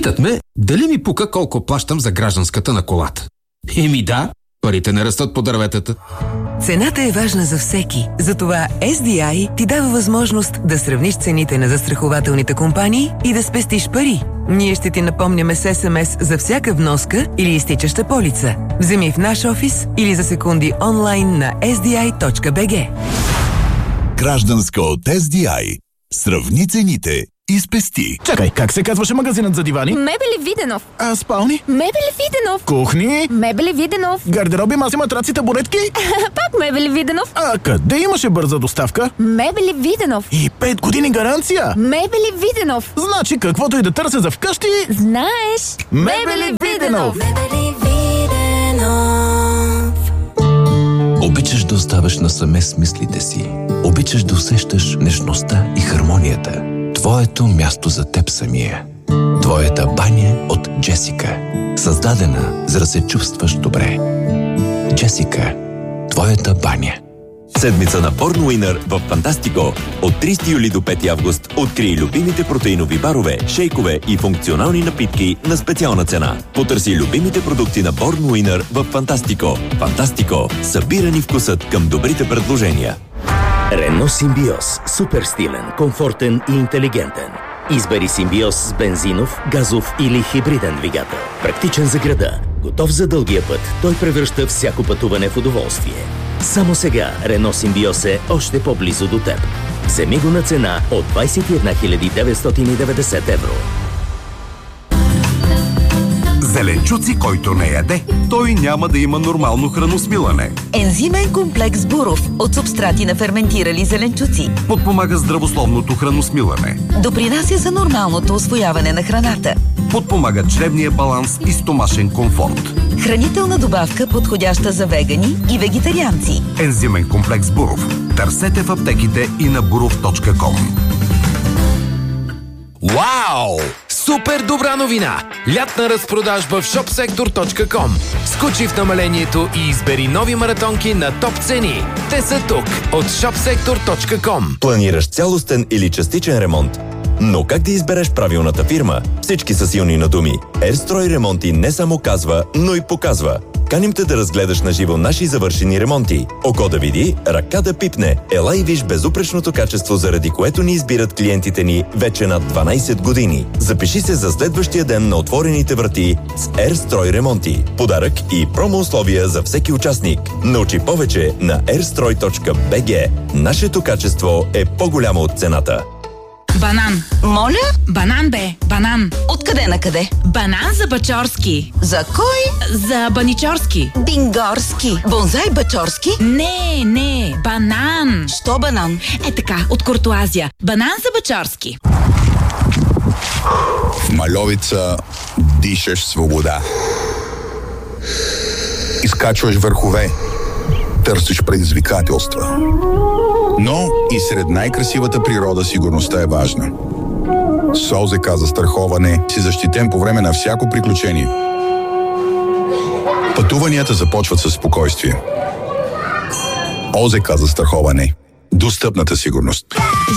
Питат ме, дали ми пука колко плащам за гражданската на колата. Да, парите не растат по дърветата. Цената е важна за всеки. Затова SDI ти дава възможност да сравниш цените на застрахователните компании и да спестиш пари. Ние ще ти напомняме с SMS за всяка вноска или изтичаща полица. Вземи в наш офис или за секунди онлайн на sdi.bg. Гражданска от SDI. Сравни цените и спести. Чакай, как се казваше магазинът за дивани? Мебели Виденов. А спални? Мебели Виденов. Кухни? Мебели Виденов. Гардероби, маси, матраци, табуретки? Пак Мебели Виденов. А къде имаше бърза доставка? Мебели Виденов. И 5 години гаранция? Мебели Виденов. Значи каквото и да търся за вкъщи... Знаеш. Мебели Виденов. Мебели Виденов. Обичаш да оставаш насаме с мислите си. Обичаш да усещаш нежността и хармонията. Твоето място за теб самия. Твоята баня от Джесика. Създадена, за да се чувстваш добре. Джесика. Твоята баня. Седмица на Born Winner в Фантастико. От 30 юли до 5 август открий любимите протеинови барове, шейкове и функционални напитки на специална цена. Потърси любимите продукти на Born Winner в Фантастико. Фантастико. Събирани вкусът към добрите предложения. Рено Симбиоз. Супер стилен, комфортен и интелигентен. Избери Симбиоз с бензинов, газов или хибриден двигател. Практичен за града, готов за дългия път. Той превръща всяко пътуване в удоволствие. Само сега Рено Симбиоз е още по-близо до теб. Вземи го на цена от 21 990 евро. Зеленчуци, който не яде, той няма да има нормално храносмилане. Ензимен комплекс Буров от субстрати на ферментирали зеленчуци Подпомага здравословното храносмилане. допринася за нормалното усвояване на храната. Подпомага чревния баланс и стомашен комфорт. Хранителна добавка, подходяща за вегани и вегетарианци. Ензимен комплекс Буров. Търсете в аптеките и на burov.com. Вау! Супер добра новина! Лятна разпродажба в shopsektor.com. Скочи в намалението и избери нови маратонки на топ цени. Те са тук от shopsektor.com. Планираш цялостен или частичен ремонт? Но как да избереш правилната фирма? Всички са силни на думи. Ерстрой Ремонти не само казва, но и показва. Каним те да разгледаш на живо наши завършени ремонти. Око да види, ръка да пипне. Ела и виж безупречното качество, заради което ни избират клиентите ни вече над 12 години. Запиши се за следващия ден на отворените врати с Ерстрой Ремонти. Подарък и промо условия за всеки участник. Научи повече на airstroi.bg. Нашето качество е по-голямо от цената. Банан. Моля? Банан бе, банан. Откъде на къде? Банан за Бачорски. За кой? За Баничорски. Бингорски. Бонзай Бачорски? Не, банан. Що банан? Е така, от Куртуазия. Банан за Бачорски. В Мальовица дишаш свобода. Изкачваш върхове. Търсиш предизвикателства. Но и сред най-красивата природа сигурността е важна. С ОЗК застраховане си защитен по време на всяко приключение. Пътуванията започват със спокойствие. ОЗК застраховане. Достъпната сигурност.